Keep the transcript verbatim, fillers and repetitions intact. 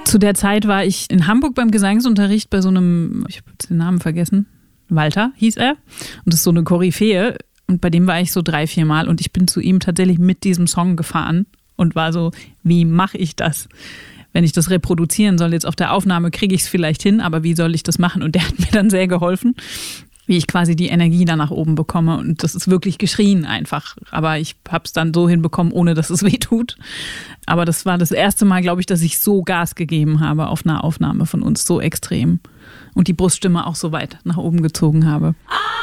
Zu der Zeit war ich in Hamburg beim Gesangsunterricht bei so einem, ich habe den Namen vergessen, Walter hieß er. Und das ist so eine Koryphäe. Und bei dem war ich so drei, vier Mal. Und ich bin zu ihm tatsächlich mit diesem Song gefahren und war so, wie mache ich das? Wenn ich das reproduzieren soll, jetzt auf der Aufnahme kriege ich es vielleicht hin, aber wie soll ich das machen? Und der hat mir dann sehr geholfen, wie ich quasi die Energie da nach oben bekomme. Und das ist wirklich geschrien einfach. Aber ich habe es dann so hinbekommen, ohne dass es weh tut. Aber das war das erste Mal, glaube ich, dass ich so Gas gegeben habe auf einer Aufnahme von uns, so extrem. Und die Bruststimme auch so weit nach oben gezogen habe. Ah!